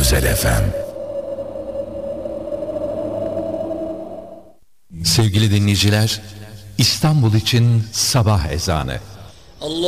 Güzel FM. Sevgili dinleyiciler, İstanbul için sabah ezanı.